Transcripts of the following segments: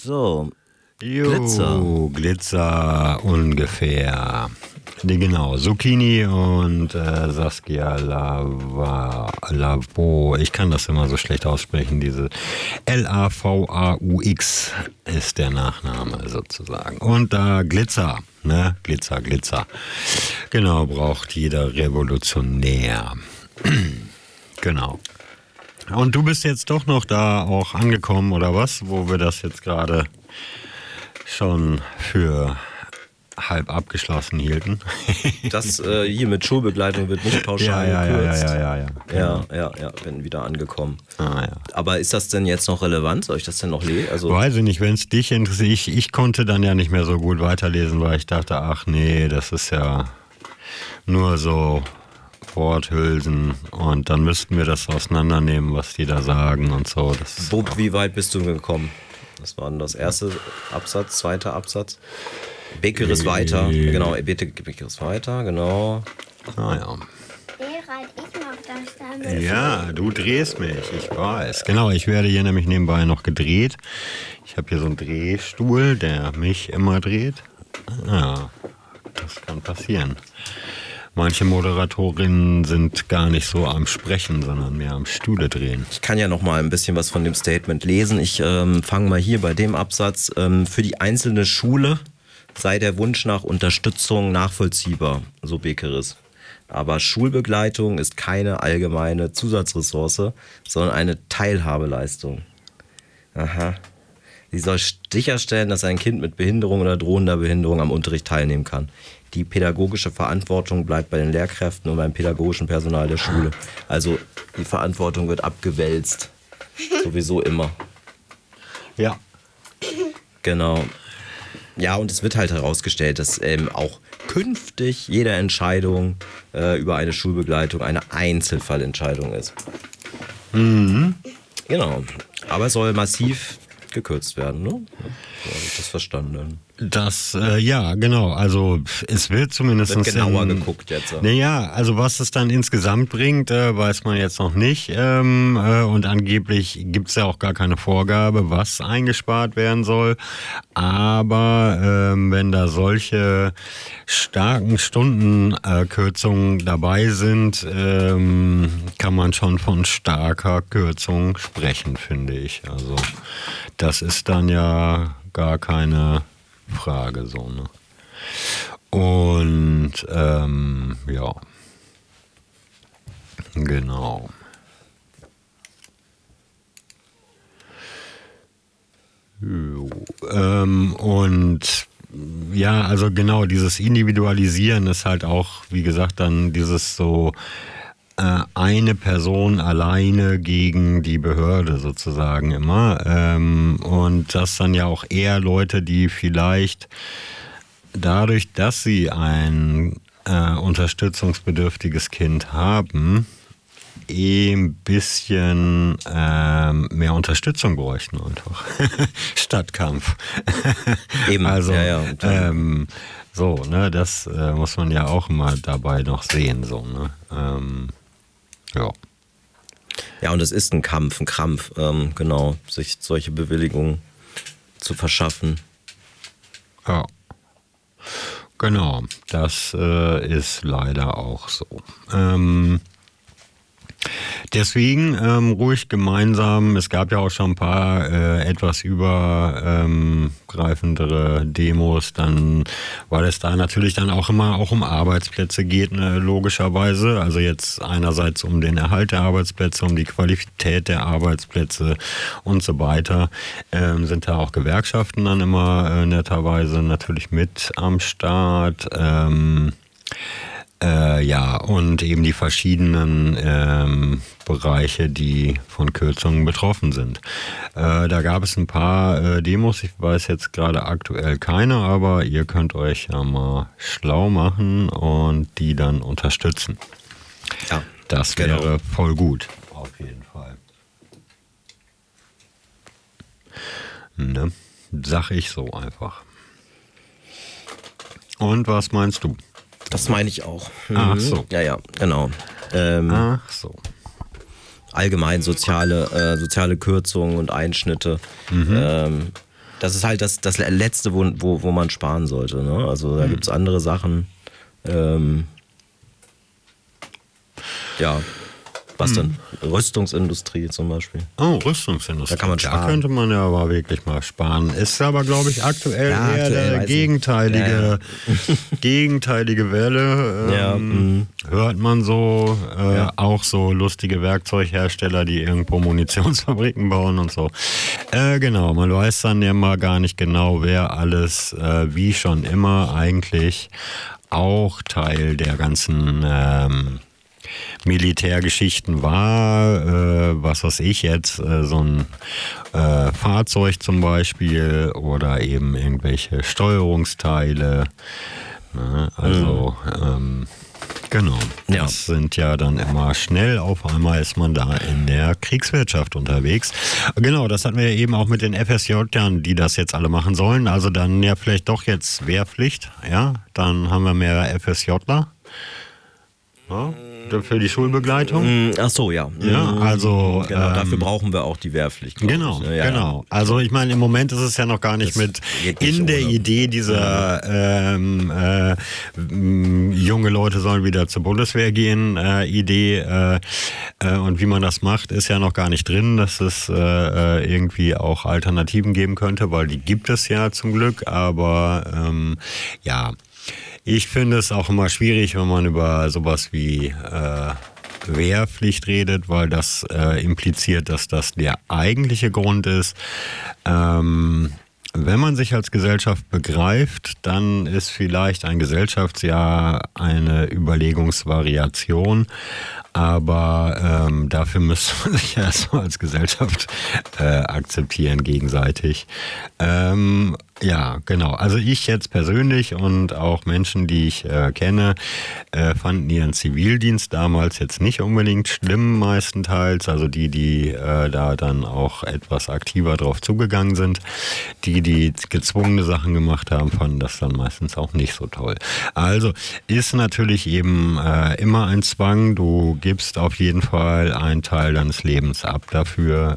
So, Glitzer ungefähr. Nee, genau, Zucchini und Saskia Lavaux. Ich kann das immer so schlecht aussprechen. Diese Lavaux ist der Nachname sozusagen. Und da Glitzer, ne? Glitzer. Genau, braucht jeder Revolutionär. Genau. Und du bist jetzt doch noch da auch angekommen, oder was? Wo wir das jetzt gerade schon für halb abgeschlossen hielten. das hier mit Schulbegleitung wird nicht pauschal gekürzt. Genau. Ja, bin wieder angekommen. Ja. Aber ist das denn jetzt noch relevant? Soll ich das denn noch lesen? Also, weiß ich nicht, wenn es dich interessiert. Ich konnte dann ja nicht mehr so gut weiterlesen, weil ich dachte, ach nee, das ist ja nur so Worthülsen und dann müssten wir das auseinandernehmen, was die da sagen und so. Bub, wie weit bist du gekommen? Das war das erste Absatz, zweiter Absatz. Becker ist weiter, genau, Becker ist weiter, genau. Ah ja. Gerald, ich mach das damit. Ja, du drehst mich, ich weiß. Genau, ich werde hier nämlich nebenbei noch gedreht. Ich habe hier so einen Drehstuhl, der mich immer dreht. Ja, das kann passieren. Manche Moderatorinnen sind gar nicht so am Sprechen, sondern mehr am Stühle drehen. Ich kann ja noch mal ein bisschen was von dem Statement lesen. Ich fange mal hier bei dem Absatz. Für die einzelne Schule sei der Wunsch nach Unterstützung nachvollziehbar, so Bekeres. Aber Schulbegleitung ist keine allgemeine Zusatzressource, sondern eine Teilhabeleistung. Aha. Sie soll sicherstellen, dass ein Kind mit Behinderung oder drohender Behinderung am Unterricht teilnehmen kann. Die pädagogische Verantwortung bleibt bei den Lehrkräften und beim pädagogischen Personal der Schule. Also die Verantwortung wird abgewälzt. Sowieso immer. Ja. Genau. Ja, und es wird halt herausgestellt, dass auch künftig jede Entscheidung über eine Schulbegleitung eine Einzelfallentscheidung ist. Mhm. Genau. Aber es soll massiv gekürzt werden, ne? So habe ich das verstanden. Das, ja, genau. Also es wird zumindest genauer geguckt jetzt. Naja, also was es dann insgesamt bringt, weiß man jetzt noch nicht. Und angeblich gibt es ja auch gar keine Vorgabe, was eingespart werden soll. Aber wenn da solche starken Stundenkürzungen dabei sind, kann man schon von starker Kürzung sprechen, finde ich. Also das ist dann ja gar keine Frage so, ne? Und ja, genau. Und ja, also genau, dieses Individualisieren ist halt auch, wie gesagt, dann dieses so eine Person alleine gegen die Behörde sozusagen immer. Und das dann ja auch eher Leute, die vielleicht dadurch, dass sie ein unterstützungsbedürftiges Kind haben, ein bisschen mehr Unterstützung bräuchten einfach. Statt Kampf. Eben, also, ja. so, ne, das muss man ja auch immer dabei noch sehen, so, ne. Ja. Ja, und es ist ein Krampf, genau, sich solche Bewilligungen zu verschaffen. Ja. Genau, das ist leider auch so. Deswegen ruhig gemeinsam, es gab ja auch schon ein paar etwas übergreifendere Demos, dann, weil es da natürlich dann auch immer auch um Arbeitsplätze geht, ne, logischerweise. Also jetzt einerseits um den Erhalt der Arbeitsplätze, um die Qualität der Arbeitsplätze und so weiter, sind da auch Gewerkschaften dann immer netterweise natürlich mit am Start. Ja, und eben die verschiedenen Bereiche, die von Kürzungen betroffen sind. Da gab es ein paar Demos, ich weiß jetzt gerade aktuell keine, aber ihr könnt euch ja mal schlau machen und die dann unterstützen. Ja, das wäre voll gut. Auf jeden Fall. Ne? Sag ich so einfach. Und was meinst du? Das meine ich auch. Ach so. Ja, genau. Ach so. Allgemein soziale Kürzungen und Einschnitte. das ist halt das Letzte, wo man sparen sollte. Ne? Also da gibt es andere Sachen. Ja, was denn? Rüstungsindustrie zum Beispiel. Oh, Rüstungsindustrie. Da kann man sparen. Da könnte man ja aber wirklich mal sparen. Ist aber, glaube ich, aktuell eher der gegenteilige Welle. Hört man so. Auch so lustige Werkzeughersteller, die irgendwo Munitionsfabriken bauen und so. Genau, man weiß dann ja mal gar nicht genau, wer alles, wie schon immer, eigentlich auch Teil der ganzen Militärgeschichten war, was weiß ich jetzt, so ein Fahrzeug zum Beispiel oder eben irgendwelche Steuerungsteile. Ne? Also genau, das sind ja dann immer schnell, auf einmal ist man da in der Kriegswirtschaft unterwegs. Genau, das hatten wir ja eben auch mit den FSJlern, die das jetzt alle machen sollen. Also dann ja vielleicht doch jetzt Wehrpflicht, ja, dann haben wir mehr FSJler. Ja, für die Schulbegleitung. Ach so, ja. Ja, also genau, dafür brauchen wir auch die Wehrpflicht. Genau, genau. Also ich meine, im Moment ist es ja noch gar nicht mit in der Idee dieser junge Leute sollen wieder zur Bundeswehr gehen Idee und wie man das macht, ist ja noch gar nicht drin, dass es irgendwie auch Alternativen geben könnte, weil die gibt es ja zum Glück, aber ja. Ich finde es auch immer schwierig, wenn man über sowas wie Wehrpflicht redet, weil das impliziert, dass das der eigentliche Grund ist. Wenn man sich als Gesellschaft begreift, dann ist vielleicht ein Gesellschaftsjahr eine Überlegungsvariation, aber dafür müsste man sich ja erstmal als Gesellschaft akzeptieren gegenseitig. Ja, genau. Also ich jetzt persönlich und auch Menschen, die ich kenne, fanden ihren Zivildienst damals jetzt nicht unbedingt schlimm meistenteils. Also die da dann auch etwas aktiver drauf zugegangen sind. Die gezwungene Sachen gemacht haben, fanden das dann meistens auch nicht so toll. Also ist natürlich eben immer ein Zwang. Du gibst auf jeden Fall einen Teil deines Lebens ab dafür.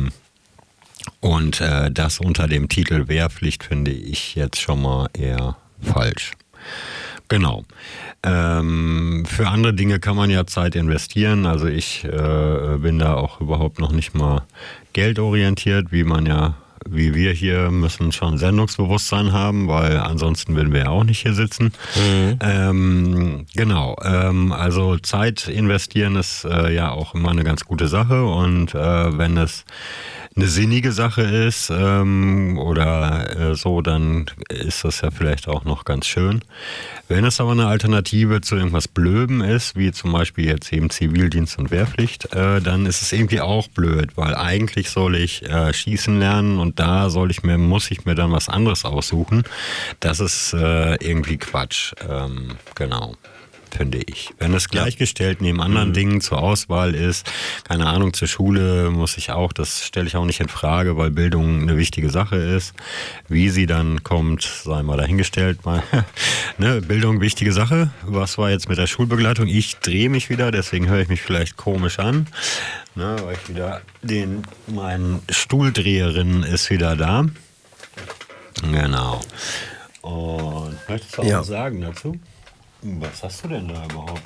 Und das unter dem Titel Wehrpflicht finde ich jetzt schon mal eher falsch. Genau. Für andere Dinge kann man ja Zeit investieren. Also ich bin da auch überhaupt noch nicht mal geldorientiert, wie wir hier müssen schon Sendungsbewusstsein haben, weil ansonsten würden wir ja auch nicht hier sitzen. Genau, also Zeit investieren ist ja auch immer eine ganz gute Sache und wenn es eine sinnige Sache ist oder so, dann ist das ja vielleicht auch noch ganz schön. Wenn es aber eine Alternative zu irgendwas Blödem ist, wie zum Beispiel jetzt eben Zivildienst und Wehrpflicht, dann ist es irgendwie auch blöd, weil eigentlich soll ich schießen lernen und da muss ich mir dann was anderes aussuchen. Das ist irgendwie Quatsch, genau. Finde ich. Wenn es gleichgestellt neben anderen Dingen zur Auswahl ist, keine Ahnung, zur Schule das stelle ich auch nicht in Frage, weil Bildung eine wichtige Sache ist. Wie sie dann kommt, sei mal dahingestellt. Ne, Bildung, wichtige Sache. Was war jetzt mit der Schulbegleitung? Ich drehe mich wieder, deswegen höre ich mich vielleicht komisch an. Ne, weil ich wieder mein Stuhldreherin ist wieder da. Genau. Und möchtest du auch was sagen dazu? Was hast du denn da überhaupt?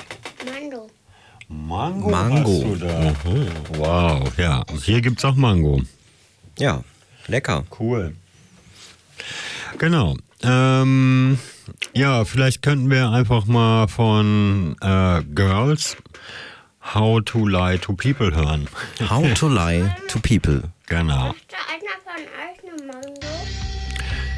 Mango hast du da. Wow, ja. Hier gibt es auch Mango. Ja, lecker. Cool. Genau. Ja, vielleicht könnten wir einfach mal von Girls How to Lie to People hören. How to Lie to People. Genau. Ich möchte